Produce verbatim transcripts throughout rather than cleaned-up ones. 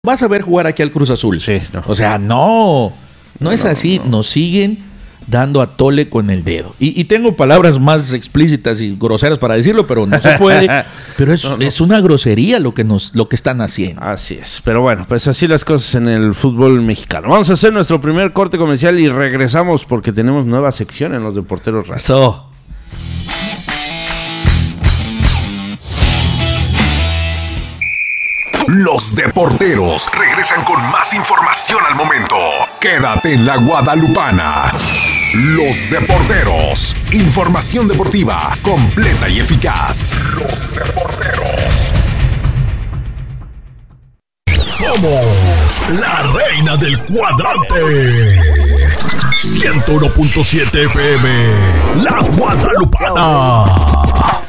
vas a ver jugar aquí al Cruz Azul. Sí, no. O sea, no, no es No, así. no. Nos siguen dando a tole con el dedo. Y, y tengo palabras más explícitas y groseras para decirlo, pero no se puede. Pero es, No, no. es una grosería lo que nos, lo que están haciendo. Así es, pero bueno, pues así las cosas en el fútbol mexicano. Vamos a hacer nuestro primer corte comercial y regresamos porque tenemos nueva sección en los Deporteros Radio. Eso. Los Deporteros regresan con más información al momento. Quédate en la Guadalupana. Los Deporteros. Información deportiva completa y eficaz. Los Deporteros. Somos la reina del cuadrante. ciento uno punto siete F M. La Guadalupana.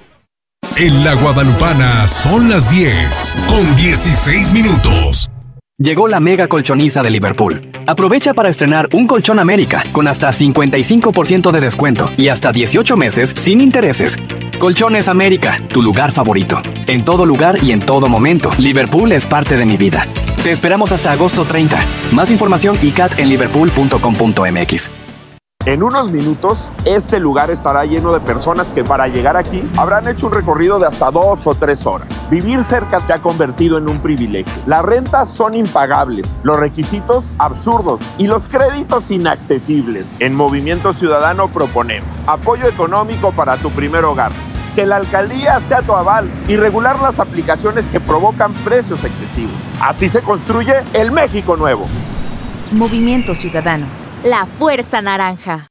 En la Guadalupana son las diez con dieciséis minutos. Llegó la mega colchoniza de Liverpool. Aprovecha para estrenar un colchón América con hasta cincuenta y cinco por ciento de descuento y hasta dieciocho meses sin intereses. Colchones América, tu lugar favorito. En todo lugar y en todo momento, Liverpool es parte de mi vida. Te esperamos hasta agosto treinta. Más información y cat en liverpool punto com punto m x. En unos minutos, este lugar estará lleno de personas que para llegar aquí habrán hecho un recorrido de hasta dos o tres horas. Vivir cerca se ha convertido en un privilegio. Las rentas son impagables, los requisitos absurdos y los créditos inaccesibles. En Movimiento Ciudadano proponemos apoyo económico para tu primer hogar, que la alcaldía sea tu aval y regular las aplicaciones que provocan precios excesivos. Así se construye el México nuevo. Movimiento Ciudadano. La Fuerza Naranja.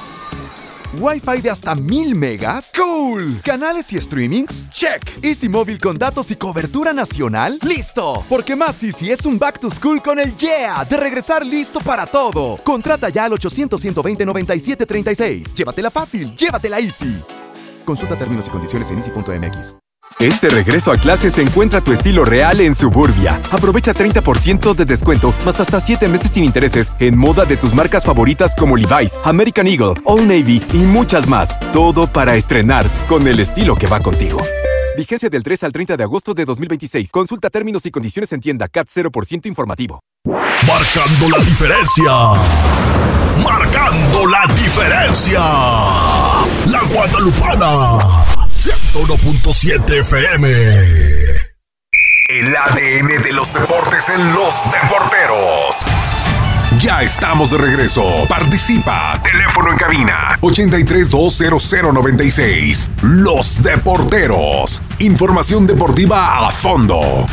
¿Wi-Fi de hasta mil megas? ¡Cool! ¿Canales y streamings? ¡Check! ¿Easy Móvil con datos y cobertura nacional? ¡Listo! Porque más Easy es un back to school con el Yeah de regresar listo para todo. Contrata ya al ochocientos, ciento veinte, noventa y siete, treinta y seis. Llévatela fácil, llévatela Easy. Consulta términos y condiciones en easy punto m x. Este regreso a clases encuentra tu estilo real en Suburbia. Aprovecha treinta por ciento de descuento, más hasta siete meses sin intereses en moda de tus marcas favoritas como Levi's, American Eagle, Old Navy y muchas más. Todo para estrenar con el estilo que va contigo. Vigencia del tres al treinta de agosto de dos mil veintiséis. Consulta términos y condiciones en tienda. C A T cero por ciento informativo. Marcando la diferencia. Marcando la diferencia. La Guadalupana. ciento uno punto siete F M. El A D N de los deportes en los Deporteros. Ya estamos de regreso. Participa. Teléfono en cabina ochenta y tres, dos cero cero, noventa y seis. Los Deporteros. Información deportiva a fondo.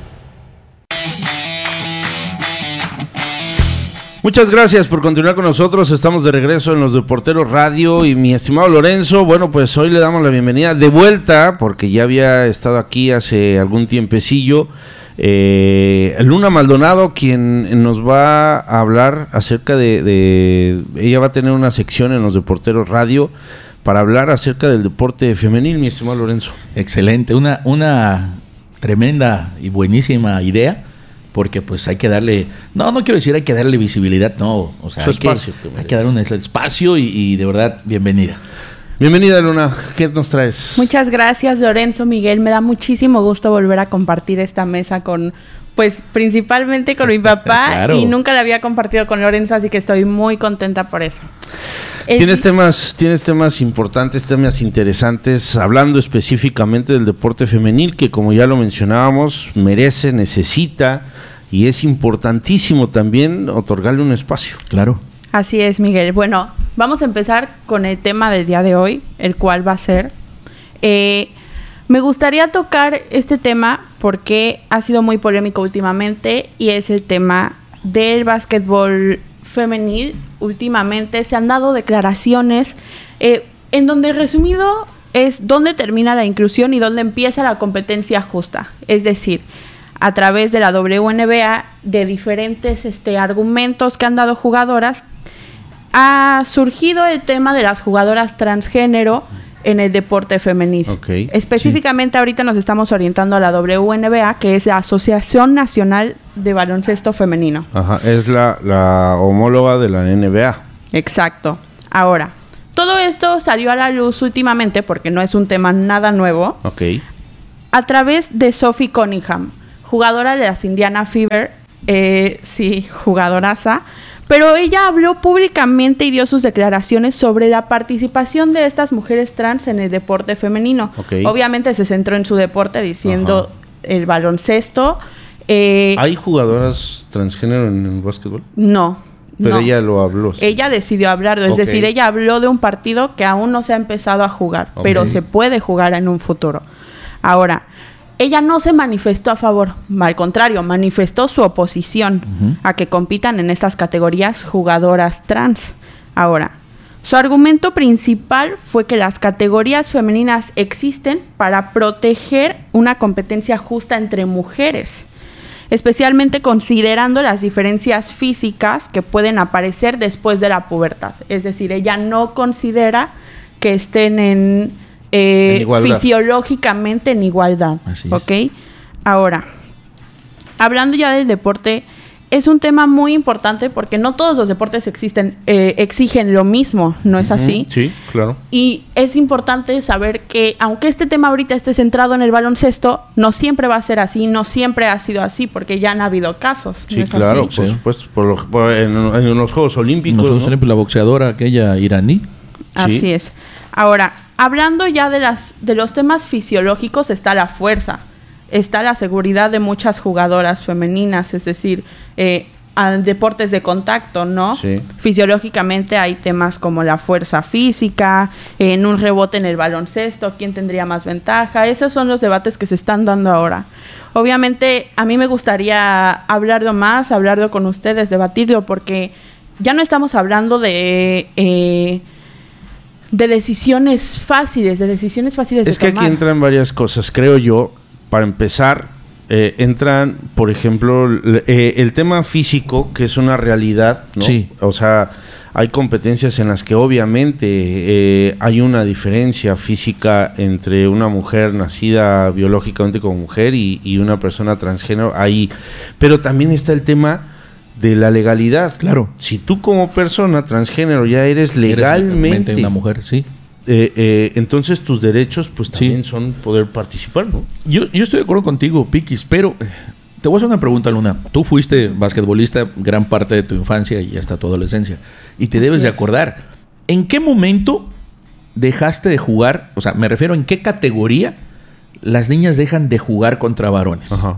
Muchas gracias por continuar con nosotros. Estamos de regreso en los Deporteros Radio y mi estimado Lorenzo, bueno, pues hoy le damos la bienvenida de vuelta porque ya había estado aquí hace algún tiempecillo. Eh, Luna Maldonado, quien nos va a hablar acerca de, de... Ella va a tener una sección en los Deporteros Radio para hablar acerca del deporte femenil, mi estimado Lorenzo. Excelente, una, una tremenda y buenísima idea. Porque pues hay que darle, no, no quiero decir hay que darle visibilidad, no, o sea, Su hay, espacio, que, hay que dar un espacio y, y de verdad, bienvenida. Bienvenida, Luna, ¿qué nos traes? Muchas gracias, Lorenzo, Miguel, me da muchísimo gusto volver a compartir esta mesa con, pues, principalmente con mi papá. Claro. Y nunca la había compartido con Lorenzo, así que estoy muy contenta por eso. Tienes temas, tienes temas importantes, temas interesantes, hablando específicamente del deporte femenil, que como ya lo mencionábamos, merece, necesita y es importantísimo también otorgarle un espacio. Claro. Así es, Miguel. Bueno, vamos a empezar con el tema del día de hoy, el cual va a ser... Eh, me gustaría tocar este tema porque ha sido muy polémico últimamente y es el tema del básquetbol femenil. Últimamente se han dado declaraciones eh, en donde resumido es dónde termina la inclusión y dónde empieza la competencia justa. Es decir, a través de la W N B A, de diferentes este, argumentos que han dado jugadoras, ha surgido el tema de las jugadoras transgénero en el deporte femenil. Okay. Específicamente sí. Ahorita nos estamos orientando a la W N B A, que es la Asociación Nacional de Baloncesto Femenino. Ajá, es la, la homóloga de la N B A. Exacto. Ahora, todo esto salió a la luz últimamente, porque no es un tema nada nuevo, okay. a través de Sophie Cunningham, jugadora de las Indiana Fever, eh, sí, jugadoraza, pero ella habló públicamente y dio sus declaraciones sobre la participación de estas mujeres trans en el deporte femenino. Okay. Obviamente se centró en su deporte diciendo Ajá. el baloncesto. Eh, ¿Hay jugadoras transgénero en el básquetbol? No. Pero no. ella lo habló. ¿Sí? Ella decidió hablarlo, es okay. decir, ella habló de un partido que aún no se ha empezado a jugar, okay. pero se puede jugar en un futuro. Ahora, ella no se manifestó a favor, al contrario, manifestó su oposición uh-huh. a que compitan en estas categorías jugadoras trans. Ahora, su argumento principal fue que las categorías femeninas existen para proteger una competencia justa entre mujeres, especialmente considerando las diferencias físicas que pueden aparecer después de la pubertad. Es decir, ella no considera que estén en, eh, en fisiológicamente en igualdad. Así ¿ok? Es. Ahora, hablando ya del deporte, es un tema muy importante porque no todos los deportes existen, eh, exigen lo mismo, ¿no es así? Sí, claro. Y es importante saber que, aunque este tema ahorita esté centrado en el baloncesto, no siempre va a ser así, no siempre ha sido así, porque ya han habido casos. Sí, ¿no es claro, así? por Sí. supuesto. Por lo, por, en, en los Juegos Olímpicos. En los Juegos ¿no? Olímpicos, la boxeadora aquella iraní. Así sí. es. Ahora, hablando ya de, las, de los temas fisiológicos, está la fuerza. Está la seguridad de muchas jugadoras femeninas, es decir, eh, deportes de contacto, ¿no? Sí. Fisiológicamente hay temas como la fuerza física, en un rebote en el baloncesto, quién tendría más ventaja. Esos son los debates que se están dando ahora. Obviamente, a mí me gustaría hablarlo más, hablarlo con ustedes, debatirlo, porque ya no estamos hablando de... Eh, de decisiones fáciles, de decisiones fáciles de tomar. Es que aquí entran varias cosas, creo yo. Para empezar, eh, entran, por ejemplo, eh, el tema físico, que es una realidad, ¿no? Sí. O sea, hay competencias en las que obviamente eh, hay una diferencia física entre una mujer nacida biológicamente como mujer y, y una persona transgénero ahí. Pero también está el tema de la legalidad. Claro. Si tú como persona transgénero ya eres legalmente... Eres una mujer, sí. Eh, eh, entonces tus derechos pues también sí. son poder participar, ¿no? Yo, yo estoy de acuerdo contigo, Piquis, pero eh, te voy a hacer una pregunta, Luna. Tú fuiste basquetbolista gran parte de tu infancia y hasta tu adolescencia, y te Así debes de acordar, ¿en qué momento dejaste de jugar? O sea, me refiero, ¿en qué categoría las niñas dejan de jugar contra varones? Ajá.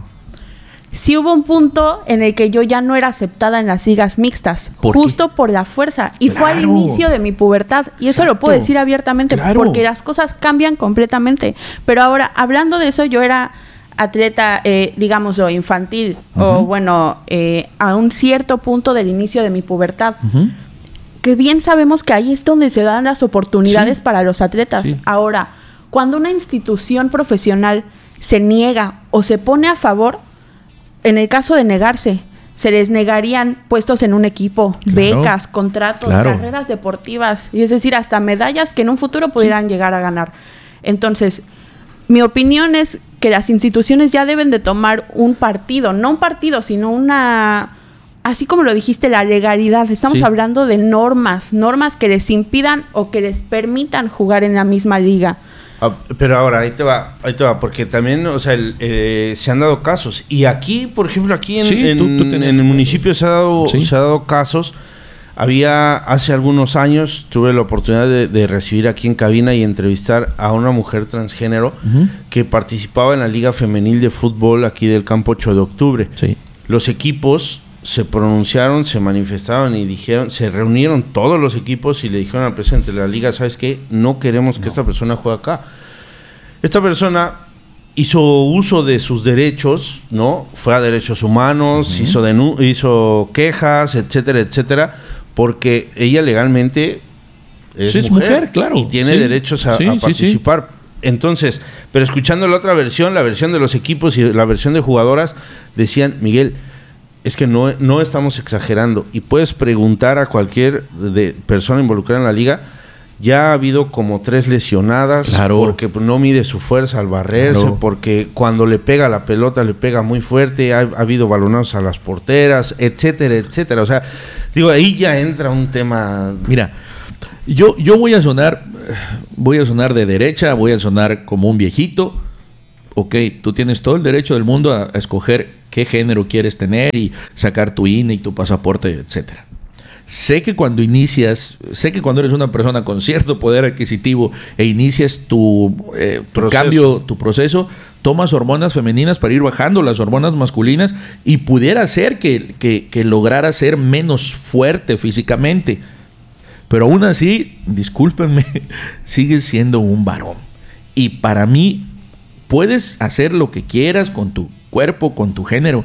Sí hubo un punto en el que yo ya no era aceptada en las ligas mixtas, ¿Por justo qué? por la fuerza. Y Claro. fue al inicio de mi pubertad. Y eso Exacto. lo puedo decir abiertamente, Claro. porque las cosas cambian completamente. Pero ahora, hablando de eso, yo era atleta, eh, digamos, o infantil, uh-huh. o bueno, eh, a un cierto punto del inicio de mi pubertad. Uh-huh. Que bien sabemos que ahí es donde se dan las oportunidades Sí. para los atletas. Sí. Ahora, cuando una institución profesional se niega o se pone a favor, en el caso de negarse, se les negarían puestos en un equipo, Claro. becas, contratos, Claro. carreras deportivas, y es decir, hasta medallas que en un futuro pudieran sí. llegar a ganar. Entonces, mi opinión es que las instituciones ya deben de tomar un partido, no un partido, sino una... Así como lo dijiste, la legalidad. Estamos Sí. hablando de normas, normas que les impidan o que les permitan jugar en la misma liga. Ah, pero ahora, ahí te va, ahí te va, porque también, o sea, el, eh, se han dado casos. Y aquí, por ejemplo, aquí en, Sí, en, tú- tú en tenías- el municipio se ha dado, Sí. se ha dado casos. Había, hace algunos años, tuve la oportunidad de, de recibir aquí en cabina y entrevistar a una mujer transgénero Ujú. que participaba en la Liga Femenil de Fútbol aquí del campo ocho de octubre. Sí. Los equipos se pronunciaron, se manifestaron y dijeron, se reunieron todos los equipos y le dijeron al presidente de la liga, ¿sabes qué? No queremos que esta persona juegue acá. Esta persona hizo uso de sus derechos, ¿no? Fue a derechos humanos, Uh-huh. hizo, denu- hizo quejas, etcétera, etcétera, porque ella legalmente es, Sí, es mujer, mujer, claro. y tiene Sí. derechos a, Sí, a sí, sí. participar. Entonces, pero escuchando la otra versión, la versión de los equipos y la versión de jugadoras, decían, Miguel, es que no, no estamos exagerando. Y puedes preguntar a cualquier de persona involucrada en la liga, ya ha habido como tres lesionadas, Claro. porque no mide su fuerza al barrerse, Claro. porque cuando le pega la pelota le pega muy fuerte, ha, ha habido balonazos a las porteras, etcétera, etcétera. O sea, digo, ahí ya entra un tema... Mira, yo, yo voy a sonar, voy a sonar de derecha, voy a sonar como un viejito, ok, tú tienes todo el derecho del mundo a, a escoger qué género quieres tener y sacar tu I N E y tu pasaporte, etcétera. Sé que cuando inicias, sé que cuando eres una persona con cierto poder adquisitivo e inicias tu, eh, tu cambio, tu proceso, tomas hormonas femeninas para ir bajando las hormonas masculinas y pudiera ser que, que, que lograra ser menos fuerte físicamente. Pero aún así, discúlpenme, sigues siendo un varón. Y para mí, puedes hacer lo que quieras con tu cuerpo, con tu género,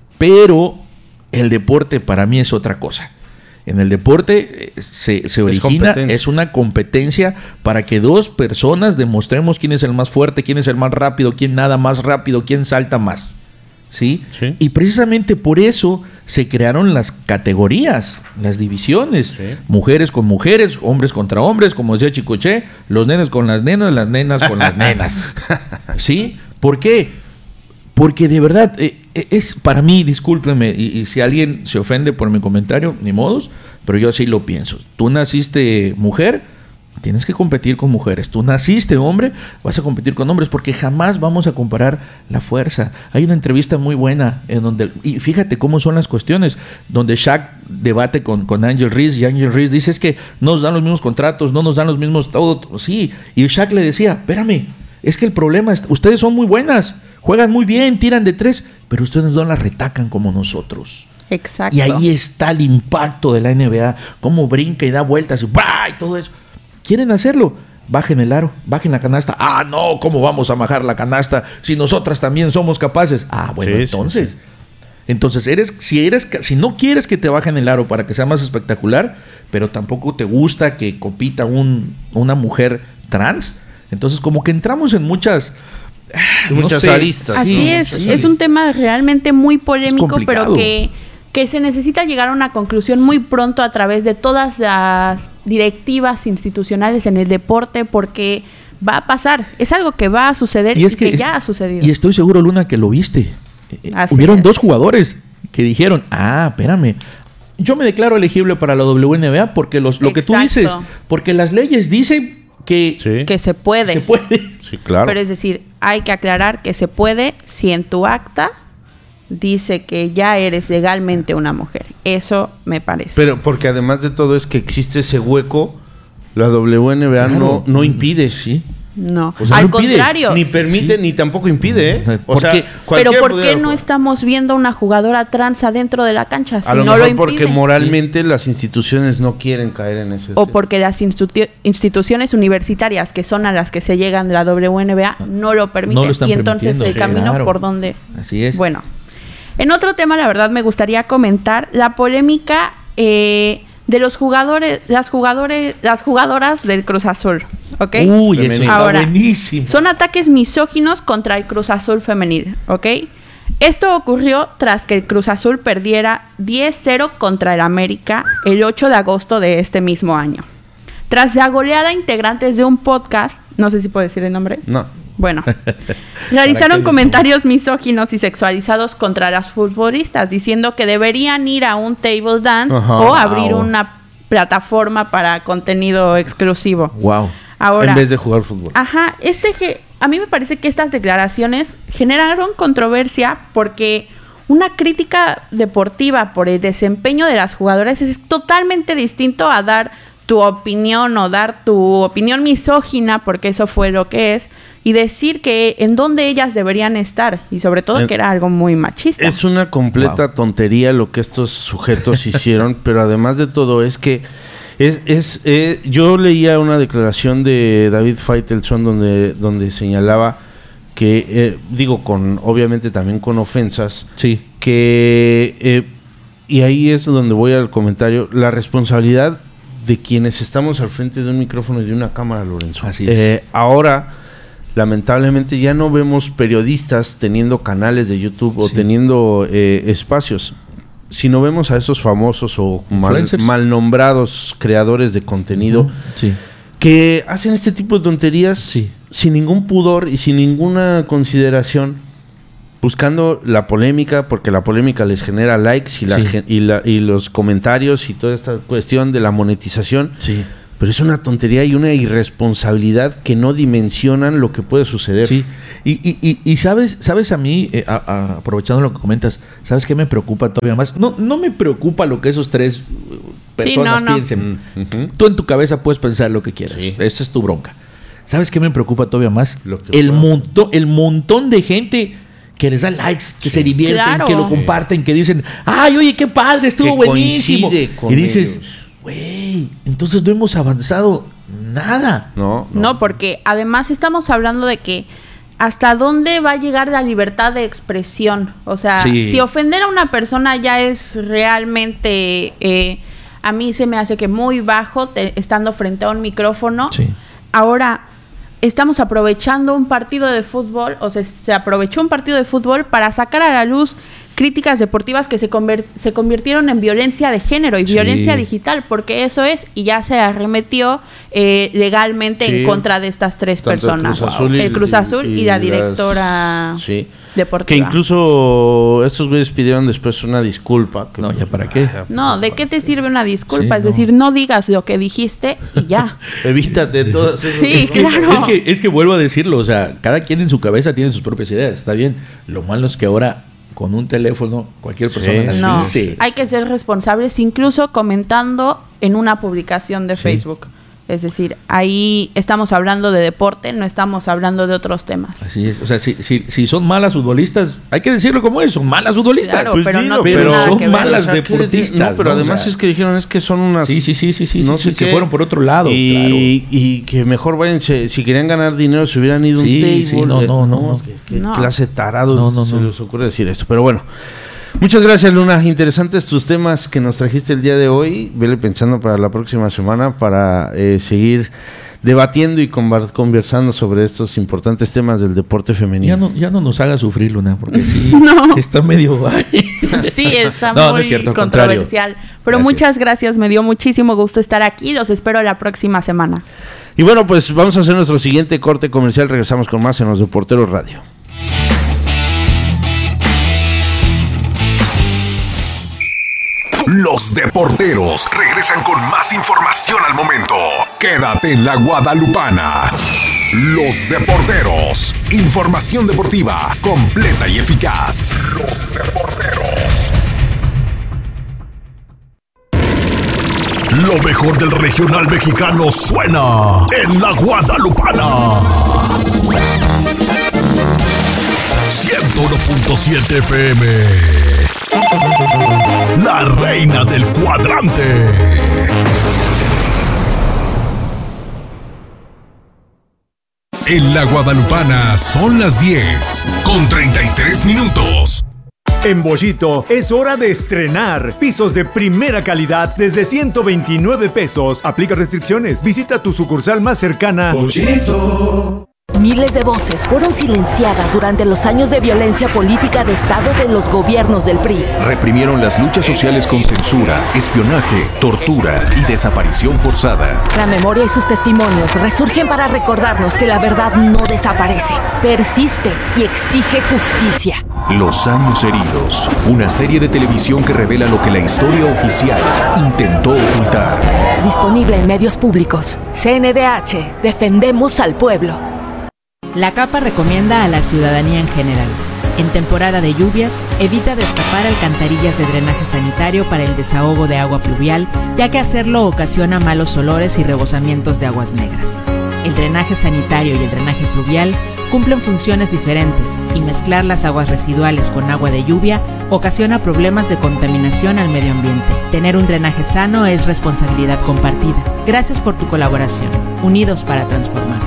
pero el deporte para mí es otra cosa. En el deporte eh, se, se origina, es, es una competencia para que dos personas demostremos quién es el más fuerte, quién es el más rápido, quién nada más rápido, quién salta más. ¿Sí? Sí. Y precisamente por eso se crearon las categorías, las divisiones. Sí. Mujeres con mujeres, hombres contra hombres, como decía Chicoche, los nenes con las nenas, las nenas con las nenas. ¿Sí? ¿Por qué? Porque de verdad, eh, es para mí, discúlpeme, y, y si alguien se ofende por mi comentario, ni modos, pero yo así lo pienso. Tú naciste mujer, tienes que competir con mujeres. Tú naciste hombre, vas a competir con hombres, porque jamás vamos a comparar la fuerza. Hay una entrevista muy buena, en donde, y fíjate cómo son las cuestiones, donde Shaq debate con, con Angel Reese, y Angel Reese dice, es que no nos dan los mismos contratos, no nos dan los mismos todo. Sí, y Shaq le decía, espérame, es que el problema es, ustedes son muy buenas, juegan muy bien, tiran de tres, pero ustedes no la retacan como nosotros. Exacto. Y ahí está el impacto de la N B A, cómo brinca y da vueltas y, ¡bah! Y todo eso. ¿Quieren hacerlo? Bajen el aro, bajen la canasta. Ah, no, ¿cómo vamos a bajar la canasta si nosotras también somos capaces? Ah, bueno, sí, entonces. Sí, sí. Entonces, eres, si eres, si no quieres que te bajen el aro para que sea más espectacular, pero tampoco te gusta que compita un, una mujer trans, entonces como que entramos en muchas... No muchas sé. aristas. Así sí, es, es aristas. Un tema realmente muy polémico, pero que, que se necesita llegar a una conclusión muy pronto a través de todas las directivas institucionales en el deporte, porque va a pasar, es algo que va a suceder y, es y que, que ya ha sucedido. Y estoy seguro, Luna, que lo viste. Así Hubieron es. dos jugadores que dijeron, ah, espérame, yo me declaro elegible para la W N B A porque los, lo que tú dices, porque las leyes dicen que, sí. que se puede. Se puede. Sí, claro. Pero es decir, hay que aclarar que se puede si en tu acta dice que ya eres legalmente una mujer. Eso me parece. Pero porque además de todo es que existe ese hueco, la W N B A claro. no, no impide. Sí. No, o sea, al no impide, contrario. Ni permite, sí. ni tampoco impide, ¿eh? O ¿Por sea, qué? Pero ¿por qué no estamos viendo una jugadora trans adentro de la cancha? Si a lo no mejor lo porque moralmente sí. las instituciones no quieren caer en eso. O porque las institu- instituciones universitarias, que son a las que se llegan de la W N B A, no lo permiten. No lo y entonces el sí, camino claro. por donde... Así es. Bueno, en otro tema, la verdad, me gustaría comentar la polémica... Eh, de los jugadores, las jugadores, las jugadoras del Cruz Azul, ¿ok? Uy, eso está Ahora, buenísimo. Son ataques misóginos contra el Cruz Azul femenil, ¿ok? Esto ocurrió tras que el Cruz Azul perdiera diez cero contra el América el ocho de agosto de este mismo año. Tras la goleada, integrantes de un podcast, no sé si puedo decir el nombre. No. Bueno, realizaron comentarios misóginos y sexualizados contra las futbolistas, diciendo que deberían ir a un table dance Ajá, o abrir wow. una plataforma para contenido exclusivo. Wow. Ahora, en vez de jugar fútbol. Ajá, este que a mí me parece que estas declaraciones generaron controversia porque una crítica deportiva por el desempeño de las jugadoras es totalmente distinto a dar tu opinión o dar tu opinión misógina, porque eso fue lo que es, y decir que en dónde ellas deberían estar, y sobre todo que era algo muy machista. Es una completa wow. tontería lo que estos sujetos hicieron, pero además de todo es que es, es eh, yo leía una declaración de David Faitelson donde, donde señalaba que, eh, digo, con obviamente también con ofensas, sí. que, eh, y ahí es donde voy al comentario, la responsabilidad de quienes estamos al frente de un micrófono y de una cámara, Lorenzo. Así es. Eh, ahora, lamentablemente, ya no vemos periodistas teniendo canales de YouTube sí. o teniendo eh, espacios, sino vemos a esos famosos o mal, mal nombrados creadores de contenido uh-huh. sí. que hacen este tipo de tonterías sí. sin ningún pudor y sin ninguna consideración, buscando la polémica, porque la polémica les genera likes y, la, sí. y, la, y los comentarios y toda esta cuestión de la monetización. Sí. pero es una tontería y una irresponsabilidad que no dimensionan lo que puede suceder. Sí, y, y, y, y sabes, sabes a mí, eh, a, a, aprovechando lo que comentas, ¿sabes qué me preocupa todavía más? No, no me preocupa lo que esos tres personas sí, no, no. piensen. Uh-huh. Tú en tu cabeza puedes pensar lo que quieras. Sí. Esa es tu bronca. ¿Sabes qué me preocupa todavía más? Lo que el, monto, el montón de gente que les da likes, que sí. se divierten, claro. que lo comparten, que dicen, ay, oye, qué padre, estuvo que buenísimo. Y dices, ellos. Güey, entonces no hemos avanzado nada. No, no. No, porque además estamos hablando de que hasta dónde va a llegar la libertad de expresión. O sea, sí. si ofender a una persona ya es realmente, eh, a mí se me hace que muy bajo, te, estando frente a un micrófono. Sí. Ahora, estamos aprovechando un partido de fútbol, o sea, se aprovechó un partido de fútbol para sacar a la luz críticas deportivas que se, conver- se convirtieron en violencia de género y sí. violencia digital, porque eso es, y ya se arremetió eh, legalmente sí. en contra de estas tres Tanto personas. El Cruz Azul, y, el Cruz Azul y, y, y la directora las, sí. deportiva. Que incluso estos güeyes pidieron después una disculpa. Que no, ¿ya para qué? No, ¿de qué te sirve una disculpa? Sí, es no. decir, no digas lo que dijiste y ya. Evítate todas esas Sí, es que, claro. Es que, es que vuelvo a decirlo, o sea, cada quien en su cabeza tiene sus propias ideas, está bien. Lo malo es que ahora con un teléfono cualquier persona las no, dice. Hay que ser responsables, incluso comentando en una publicación de sí. Facebook. Es decir, ahí estamos hablando de deporte, no estamos hablando de otros temas. Así es. O sea, si, si, si son malas futbolistas, hay que decirlo como es, son malas futbolistas. Claro, pues pero sí, no pero nada son que ver. malas O sea, deportistas. No, pero ¿no? además o sea, es que dijeron es que son unas... Sí, sí, sí, sí, sí, no sí, sé se fueron por otro lado, y, claro. Y que mejor vayan, se, si querían ganar dinero, se hubieran ido a sí, un table. Sí, no, no, no. no. ¿Qué, qué no. clase tarados no, no, se no. les ocurre decir esto? Pero bueno. Muchas gracias, Luna. Interesantes tus temas que nos trajiste el día de hoy. Vele pensando para la próxima semana para eh, seguir debatiendo y conversando sobre estos importantes temas del deporte femenino. Ya no, ya no nos haga sufrir, Luna, porque sí, no. está medio... sí, está no, muy no es cierto, controversial. Pero gracias. Muchas gracias, me dio muchísimo gusto estar aquí. Los espero la próxima semana. Y bueno, pues vamos a hacer nuestro siguiente corte comercial. Regresamos con más en Los Deporteros Radio. Los Deporteros regresan con más información al momento. Quédate en la Guadalupana. Los Deporteros. Información deportiva completa y eficaz. Los Deporteros. Lo mejor del regional mexicano suena en la Guadalupana. ciento uno punto siete F M. La reina del cuadrante. En la Guadalupana son las diez con treinta y tres minutos. En Bollito es hora de estrenar pisos de primera calidad desde ciento veintinueve pesos. Aplica restricciones. Visita tu sucursal más cercana. Bollito. Miles de voces fueron silenciadas durante los años de violencia política de Estado de los gobiernos del P R I. Reprimieron las luchas sociales con censura, espionaje, tortura y desaparición forzada. La memoria y sus testimonios resurgen para recordarnos que la verdad no desaparece, persiste y exige justicia. Los años heridos, una serie de televisión que revela lo que la historia oficial intentó ocultar. Disponible en medios públicos. C N D H, defendemos al pueblo. La CAPA recomienda a la ciudadanía en general. En temporada de lluvias, evita destapar alcantarillas de drenaje sanitario para el desahogo de agua pluvial, ya que hacerlo ocasiona malos olores y rebosamientos de aguas negras. El drenaje sanitario y el drenaje pluvial cumplen funciones diferentes y mezclar las aguas residuales con agua de lluvia ocasiona problemas de contaminación al medio ambiente. Tener un drenaje sano es responsabilidad compartida. Gracias por tu colaboración. Unidos para transformar.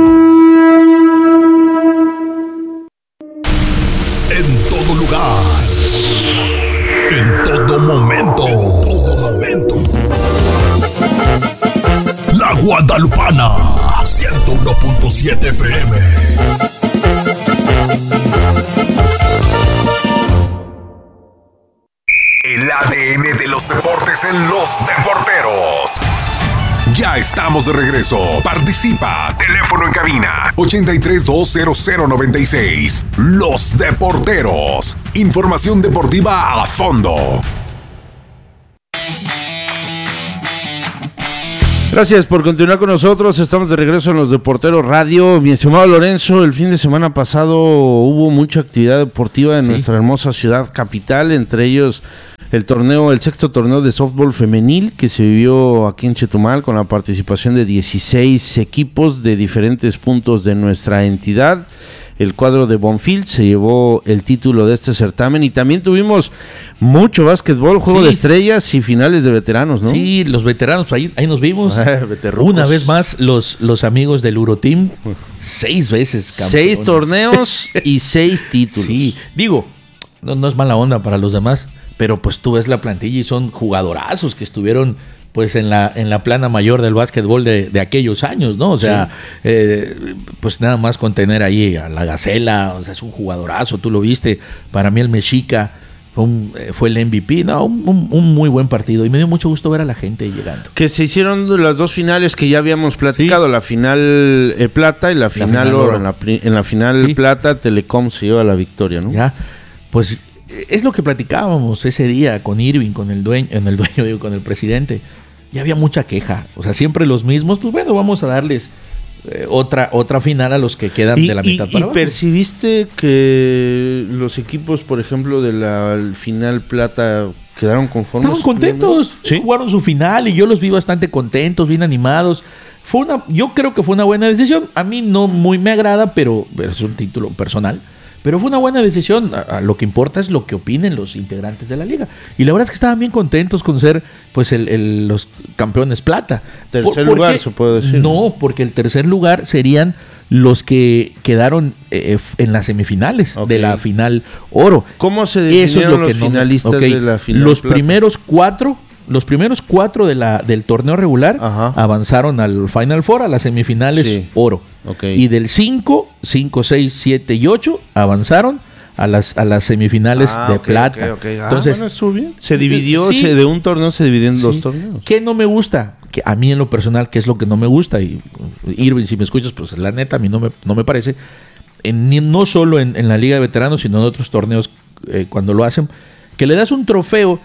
En todo lugar, en todo momento, en todo momento. La Guadalupana, ciento uno punto siete F M. El A D N de los deportes en Los Deporteros. Ya estamos de regreso. Participa. Teléfono en cabina ochenta y tres, doscientos noventa y seis. Los Deporteros. Información deportiva a fondo. Gracias por continuar con nosotros. Estamos de regreso en los Deporteros Radio. Mi estimado Lorenzo, el fin de semana pasado hubo mucha actividad deportiva en sí. nuestra hermosa ciudad capital, entre ellos el torneo, el sexto torneo de softball femenil que se vivió aquí en Chetumal con la participación de dieciséis equipos de diferentes puntos de nuestra entidad. El cuadro de Bonfil se llevó el título de este certamen y también tuvimos mucho básquetbol, juego sí. de estrellas y finales de veteranos, ¿no? Sí, los veteranos, ahí, ahí nos vimos. Una vez más, los, los amigos del Euroteam, seis veces campeones. Seis torneos y seis títulos. Sí, digo, no, no es mala onda para los demás, pero pues tú ves la plantilla y son jugadorazos que estuvieron pues en la en la plana mayor del básquetbol de, de aquellos años, ¿no? O sea, sí. eh, pues nada más con tener ahí a la Gacela, o sea, es un jugadorazo, tú lo viste. Para mí el Mexica fue, un, fue el M V P, no, un, un, un muy buen partido y me dio mucho gusto ver a la gente llegando. Que se hicieron las dos finales que ya habíamos platicado, sí. la final eh, plata y la final, la final oro. oro. En la, en la final sí. plata, Telecom se lleva la victoria, ¿no? Ya, pues es lo que platicábamos ese día con Irving, con el dueño, en el dueño, digo, con el presidente. Y había mucha queja, o sea, siempre los mismos, pues bueno, vamos a darles eh, otra otra final a los que quedan y, de la mitad y, para ¿Y abajo. percibiste que los equipos, por ejemplo, de la final plata quedaron conformes? Estaban contentos, ¿sí? Jugaron su final y yo los vi bastante contentos, bien animados. Fue una, yo creo que fue una buena decisión. A mí no muy me agrada, pero, pero es un título personal. Pero fue una buena decisión. A, a lo que importa es lo que opinen los integrantes de la liga. Y la verdad es que estaban bien contentos con ser pues el, el, los campeones plata. Tercer por, lugar, se puede decir. No, porque el tercer lugar serían los que quedaron eh, en las semifinales okay. de la final oro. ¿Cómo se definieron Eso es lo los que no, finalistas okay. de la final Los plata? primeros cuatro... Los primeros cuatro de la, del torneo regular Ajá. avanzaron al Final Four, a las semifinales sí. oro. Okay. Y del cinco, cinco, seis, siete y ocho avanzaron a las, a las semifinales ah, de okay, plata. Okay, okay. Ah, Entonces, bueno, eso bien. Se dividió, sí, se, de un torneo se dividió en sí. dos torneos. ¿Qué no me gusta? Que a mí en lo personal, ¿qué es lo que no me gusta? Y Irving, si me escuchas, pues la neta, a mí no me, no me parece. En, no solo en, en la Liga de Veteranos, sino en otros torneos eh, cuando lo hacen, que le das un trofeo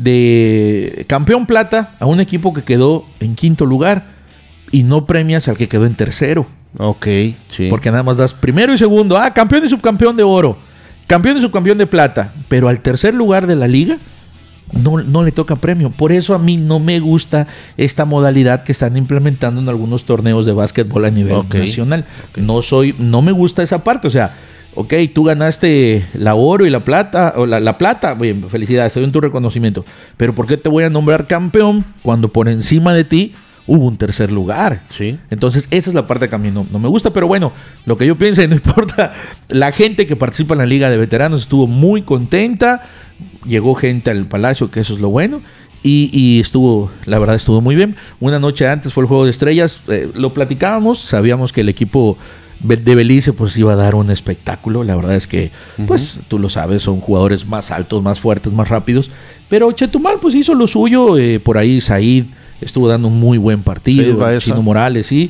de campeón plata a un equipo que quedó en quinto lugar y no premias al que quedó en tercero. Ok, sí. Porque nada más das primero y segundo. Ah, campeón y subcampeón de oro. Campeón y subcampeón de plata. Pero al tercer lugar de la liga no, no le toca premio. Por eso a mí no me gusta esta modalidad que están implementando en algunos torneos de básquetbol a nivel okay. nacional. Okay. No soy, no me gusta esa parte. O sea, ok, tú ganaste la oro y la plata, o la, la plata, bien, felicidades, estoy en tu reconocimiento. Pero ¿por qué te voy a nombrar campeón cuando por encima de ti hubo un tercer lugar? Sí. Entonces, esa es la parte que a mí no, no me gusta. Pero bueno, lo que yo piense, no importa. La gente que participa en la Liga de Veteranos estuvo muy contenta. Llegó gente al Palacio, que eso es lo bueno. Y, y estuvo, la verdad, estuvo muy bien. Una noche antes fue el Juego de Estrellas. Eh, lo platicábamos, sabíamos que el equipo de Belice pues iba a dar un espectáculo. La verdad es que uh-huh. pues tú lo sabes, son jugadores más altos, más fuertes, más rápidos, pero Chetumal pues hizo lo suyo. Eh, por ahí Said estuvo dando un muy buen partido, sí, Chino Morales y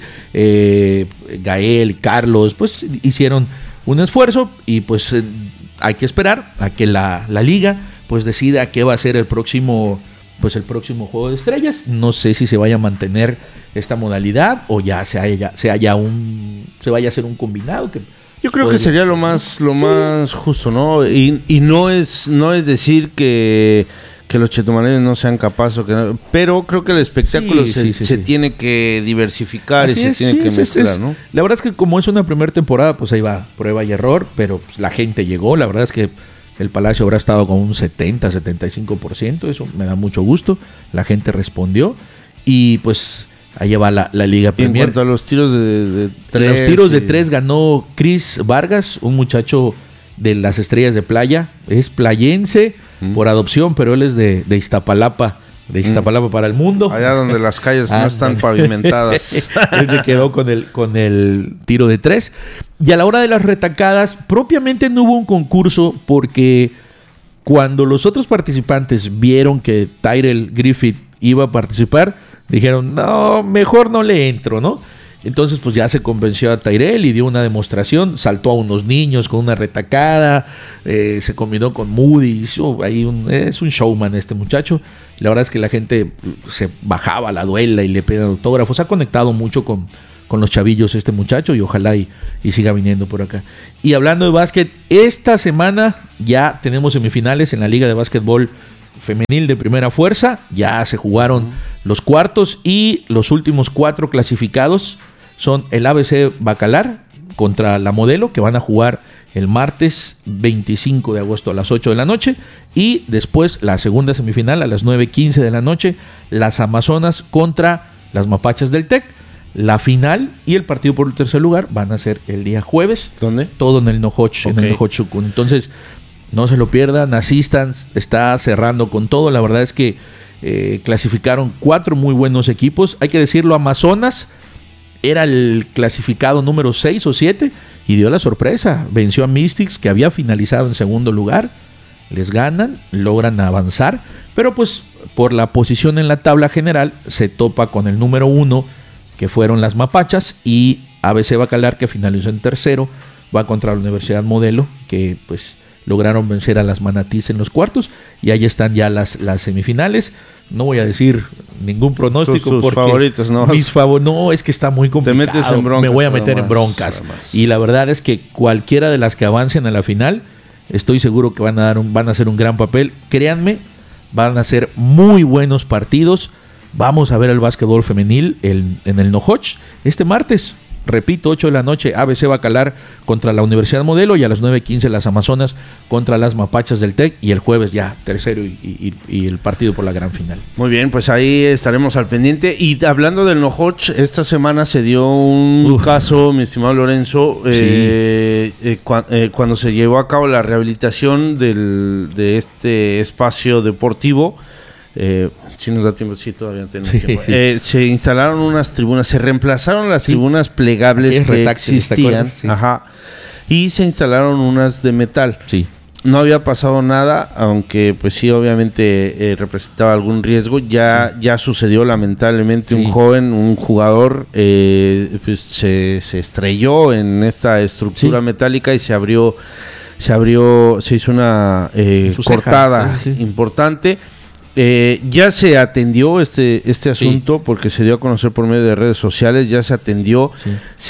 eh, Gael, Carlos pues hicieron un esfuerzo y pues eh, hay que esperar a que la, la liga pues decida qué va a ser el próximo pues el próximo Juego de Estrellas. No sé si se vaya a mantener esta modalidad o ya se haya, se haya un se vaya a hacer un combinado que yo creo que sería ser, lo más lo sí. más justo, ¿no? Y, y no es no es decir que que los chetumaleños no sean capaces, que no, pero creo que el espectáculo sí, se, sí, sí, se sí. tiene que diversificar Así y se es, tiene sí, que es, mezclar, es, ¿no? La verdad es que como es una primera temporada, pues ahí va prueba y error, pero pues, la gente llegó. La verdad es que el Palacio habrá estado con un setenta, setenta y cinco por ciento, eso me da mucho gusto. La gente respondió y pues ahí va la, la Liga Premier. En cuanto a los tiros de, de tres. Los tiros y... de tres ganó Chris Vargas, un muchacho de las Estrellas de Playa. Es playense mm. por adopción, pero él es de, de Iztapalapa. De Iztapalapa mm. para el mundo. Allá donde las calles ah, no están pavimentadas. Él se quedó con el, con el tiro de tres. Y a la hora de las retacadas, propiamente no hubo un concurso porque cuando los otros participantes vieron que Tyrell Griffith iba a participar, dijeron, no, mejor no le entro, ¿no? Entonces, pues ya se convenció a Tyrell y dio una demostración, saltó a unos niños con una retacada, eh, se combinó con Moody, hizo ahí un, es un showman este muchacho. La verdad es que la gente se bajaba a la duela y le pedían autógrafos. Ha conectado mucho con, con los chavillos este muchacho y ojalá y, y siga viniendo por acá. Y hablando de básquet, esta semana ya tenemos semifinales en la Liga de Básquetbol Femenil de Primera Fuerza. Ya se jugaron uh-huh. los cuartos y los últimos cuatro clasificados son el A B C Bacalar contra la Modelo, que van a jugar el martes veinticinco de agosto a las ocho de la noche, y después la segunda semifinal a las nueve quince de la noche, las Amazonas contra las Mapachas del Tec. La final y el partido por el tercer lugar van a ser el día jueves. ¿Dónde? Todo en el Nohoch, okay. en el Nohoch Sukun. Entonces, no se lo pierdan, asistan, está cerrando con todo. La verdad es que eh, clasificaron cuatro muy buenos equipos. Hay que decirlo, Amazonas era el clasificado número seis o siete y dio la sorpresa. Venció a Mystics, que había finalizado en segundo lugar. Les ganan, logran avanzar, pero pues por la posición en la tabla general se topa con el número uno, que fueron las Mapachas, y A B C Bacalar, que finalizó en tercero, va contra la Universidad Modelo, que pues lograron vencer a las Manatís en los cuartos, y ahí están ya las, las semifinales. No voy a decir ningún pronóstico, tus, tus porque favoritos, ¿no? mis favor no, es que está muy complicado. Te metes en broncas, me voy a meter más, en broncas. Y la verdad es que cualquiera de las que avancen a la final, estoy seguro que van a dar un, van a hacer un gran papel. Créanme, van a ser muy buenos partidos. Vamos a ver el básquetbol femenil el, en el Nohoch este martes. Repito, ocho de la noche, A B C Bacalar contra la Universidad Modelo, y a las nueve quince las Amazonas contra las Mapachas del Tec, y el jueves ya tercero y, y, y el partido por la gran final. Muy bien, pues ahí estaremos al pendiente. Y hablando del Nohoch, esta semana se dio un Uf. caso, mi estimado Lorenzo, sí. eh, eh, cu- eh, cuando se llevó a cabo la rehabilitación del, de este espacio deportivo. Eh, si nos da tiempo, sí, todavía tenemos sí, tiempo. Sí. Eh, se instalaron unas tribunas, se reemplazaron las sí. tribunas plegables que retaxi, existían, sí. ajá, y se instalaron unas de metal. Sí. No había pasado nada, aunque pues sí, obviamente eh, representaba algún riesgo. Ya, sí. ya sucedió lamentablemente, sí. un joven, un jugador, eh, pues, se, se estrelló en esta estructura sí. metálica y se abrió, se abrió, se hizo una eh, cortada sí, sí. importante. Eh, ya se atendió este este asunto sí. porque se dio a conocer por medio de redes sociales, ya se atendió, sí.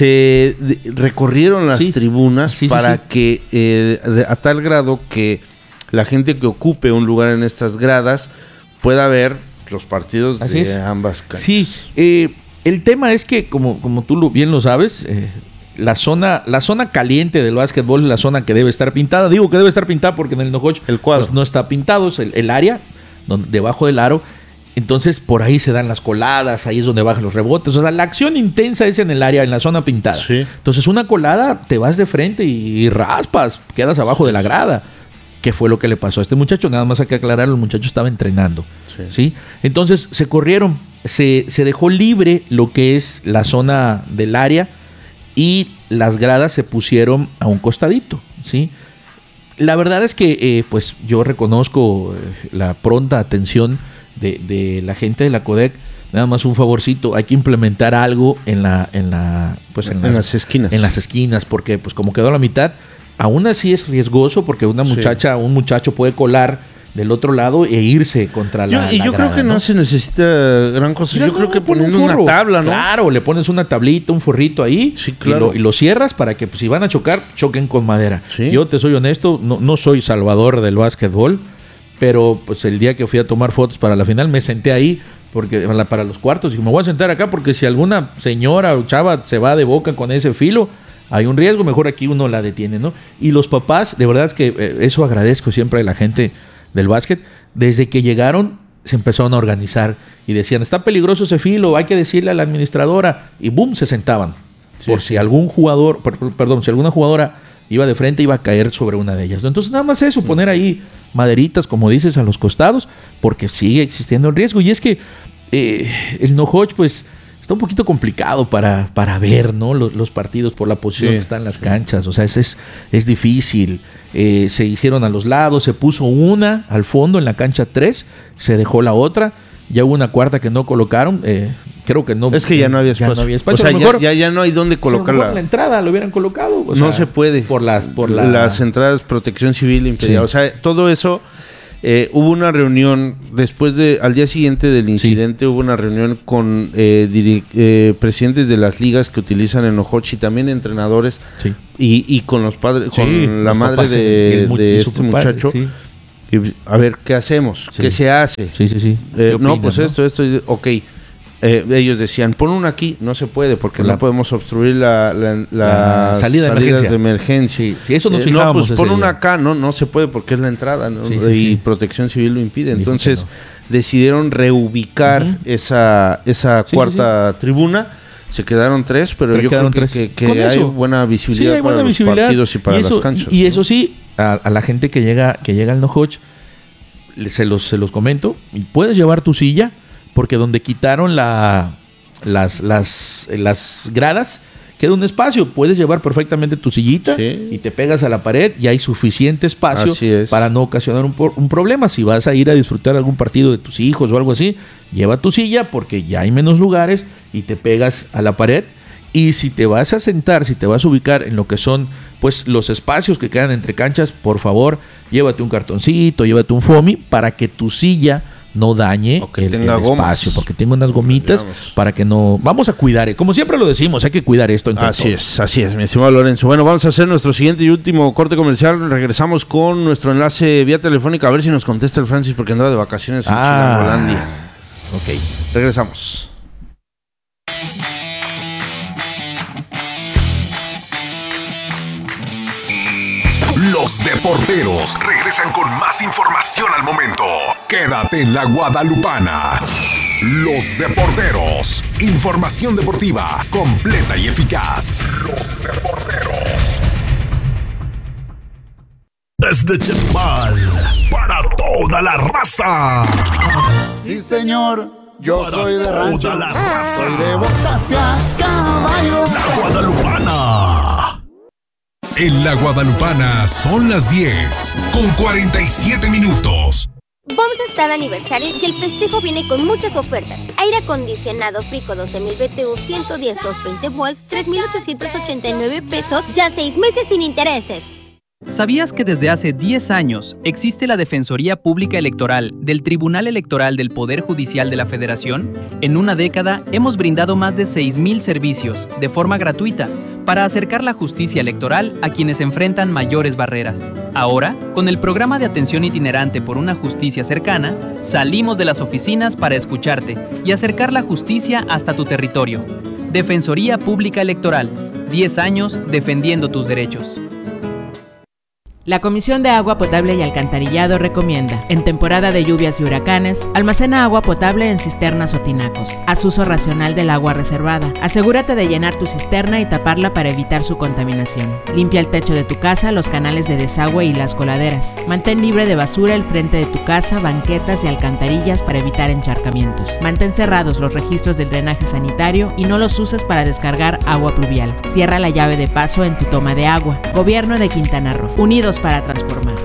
se de, recorrieron las sí. tribunas sí, para sí, sí. que eh, de, a tal grado que la gente que ocupe un lugar en estas gradas pueda ver los partidos Así de es. ambas canchas. Sí, eh, el tema es que como, como tú lo, bien lo sabes, eh, la zona la zona caliente del básquetbol es la zona que debe estar pintada. Digo que debe estar pintada porque en el Nohoch el cuadro pues, no está pintado, es el, el área donde, debajo del aro. Entonces por ahí se dan las coladas, ahí es donde bajan los rebotes. O sea, la acción intensa es en el área, en la zona pintada. Sí. Entonces una colada, te vas de frente y, y raspas, quedas abajo de la grada. ¿Qué fue lo que le pasó a este muchacho? Nada más hay que aclarar, el muchacho estaba entrenando. Sí. ¿Sí? Entonces se corrieron, se, se dejó libre lo que es la zona del área y las gradas se pusieron a un costadito, ¿sí? La verdad es que eh, pues yo reconozco eh, la pronta atención de, de la gente de la Codec. Nada más un favorcito, hay que implementar algo en la en la pues en, en las, las esquinas. En las esquinas, porque pues como quedó a la mitad, aún así es riesgoso porque una muchacha, sí. un muchacho puede colar del otro lado e irse contra yo, la, y la yo grada, creo que no, no se necesita gran cosa. Mira, yo creo que poniendo un una tabla, ¿no? Claro, le pones una tablita, un forrito ahí, sí, claro. y, lo, y lo cierras para que pues, si van a chocar, choquen con madera. ¿Sí? Yo te soy honesto, no, no soy salvador del básquetbol, pero pues el día que fui a tomar fotos para la final me senté ahí porque para los cuartos y me voy a sentar acá porque si alguna señora o chava se va de boca con ese filo, hay un riesgo, mejor aquí uno la detiene, ¿no? Y los papás, de verdad es que eh, eso agradezco siempre a la gente del básquet. Desde que llegaron se empezaron a organizar y decían, está peligroso ese filo, hay que decirle a la administradora, y boom, se sentaban. Sí. Por si algún jugador, per, perdón, si alguna jugadora iba de frente, iba a caer sobre una de ellas, ¿no? Entonces nada más eso, poner ahí maderitas, como dices, a los costados, porque sigue existiendo el riesgo. Y es que eh, el Nohoch, pues, está un poquito complicado para, para ver, ¿no? Los, los partidos por la posición sí, que están las canchas. O sea, es, es, es difícil. Eh, se hicieron a los lados, se puso una al fondo en la cancha tres, se dejó la otra. Ya hubo una cuarta que no colocaron, eh, creo que no. Es que ya no había espacio. Ya no había espacio. O sea, a lo mejor, ya, ya, ya no hay dónde colocarla. La entrada lo hubieran colocado. O no sea, se puede. Por las, por la... las entradas, protección civil impedida. Sí. O sea, todo eso. Eh, hubo una reunión después de, al día siguiente del incidente, sí. hubo una reunión con eh, diri- eh, presidentes de las ligas que utilizan el Nohochi, también entrenadores, sí. y, y con los padres, sí, con la madre de, de, de este muchacho. Padre, sí. y, a ver, ¿qué hacemos? Sí. ¿Qué se hace? Sí, sí, sí. Eh, no, pues ¿no? esto, esto, ok. Eh, ellos decían, pon una aquí, no se puede porque la, no podemos obstruir la, la, la, la salida de salidas emergencia. de emergencia. Sí, sí, eso nos eh, fijábamos. No, pues pon una acá, no, no se puede porque es la entrada, ¿no? sí, sí, y sí. Protección Civil lo impide. Dijo Entonces no. decidieron reubicar uh-huh. esa, esa sí, cuarta sí, sí. tribuna. Se quedaron tres, pero tres yo creo que, que, que hay buena visibilidad sí, hay buena para visibilidad. los partidos y para y eso, las canchas. Y, y ¿no? eso sí, a, a la gente que llega, que llega al Nohoch, se los, se los comento, puedes llevar tu silla, porque donde quitaron la... Las, las, las gradas, queda un espacio, puedes llevar perfectamente tu sillita sí. y te pegas a la pared y hay suficiente espacio para no ocasionar un, un problema. Si vas a ir a disfrutar algún partido de tus hijos o algo así, lleva tu silla porque ya hay menos lugares y te pegas a la pared. Y si te vas a sentar, si te vas a ubicar en lo que son pues los espacios que quedan entre canchas, por favor, llévate un cartoncito, llévate un foamy para que tu silla no dañe el, el espacio, porque tengo unas gomitas Digamos. para que no... Vamos a cuidar, como siempre lo decimos, hay que cuidar esto. Entre así todos. es, así es, mi estimado Lorenzo. Bueno, vamos a hacer nuestro siguiente y último corte comercial. Regresamos con nuestro enlace vía telefónica, a ver si nos contesta el Francis, porque andaba de vacaciones en ah, Chilangolandia. Ok, regresamos. Los deporteros regresan con más información al momento. Quédate en la Guadalupana. Los deporteros. Información deportiva completa y eficaz. Los deporteros. Desde Chetumal, para toda la raza. Sí, señor, yo para soy de rancho. Toda la raza. Soy de botas a caballo. La Guadalupana. En la Guadalupana son las diez con cuarenta y siete minutos. Vamos a estar de aniversario y el festejo viene con muchas ofertas. Aire acondicionado Frico doce mil B T U ciento diez doscientos veinte volts, tres mil ochocientos ochenta y nueve pesos, ya seis meses sin intereses. ¿Sabías que desde hace diez años existe la Defensoría Pública Electoral del Tribunal Electoral del Poder Judicial de la Federación? En una década hemos brindado más de seis mil servicios de forma gratuita para acercar la justicia electoral a quienes enfrentan mayores barreras. Ahora, con el programa de atención itinerante por una justicia cercana, salimos de las oficinas para escucharte y acercar la justicia hasta tu territorio. Defensoría Pública Electoral, diez años defendiendo tus derechos. La Comisión de Agua Potable y Alcantarillado recomienda, en temporada de lluvias y huracanes, almacena agua potable en cisternas o tinacos. Haz uso racional del agua reservada. Asegúrate de llenar tu cisterna y taparla para evitar su contaminación. Limpia el techo de tu casa, los canales de desagüe y las coladeras. Mantén libre de basura el frente de tu casa, banquetas y alcantarillas para evitar encharcamientos. Mantén cerrados los registros del drenaje sanitario y no los uses para descargar agua pluvial. Cierra la llave de paso en tu toma de agua. Gobierno de Quintana Roo. Unidos para transformar.